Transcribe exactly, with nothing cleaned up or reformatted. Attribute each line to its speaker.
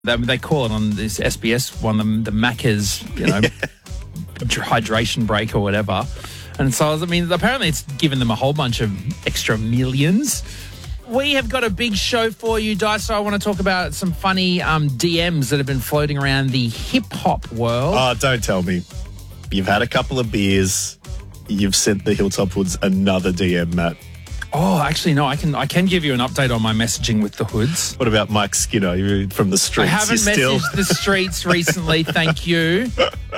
Speaker 1: They, they call it on this S B S one, the, the Macca's, you know, hydration break or whatever. And so, I mean, apparently it's given them a whole bunch of extra millions. We have got a big show for you, Dice. So I want to talk about some funny um, D Ms that have been floating around the hip-hop world.
Speaker 2: Oh, don't tell me. You've had a couple of beers. You've sent the Hilltop Hoods another D M, Matt.
Speaker 1: Oh, actually, no. I can I can give you an update on my messaging with the Hoods.
Speaker 2: What about Mike Skinner? You're from the streets.
Speaker 1: I haven't
Speaker 2: You're
Speaker 1: messaged
Speaker 2: still...
Speaker 1: the streets recently, thank you.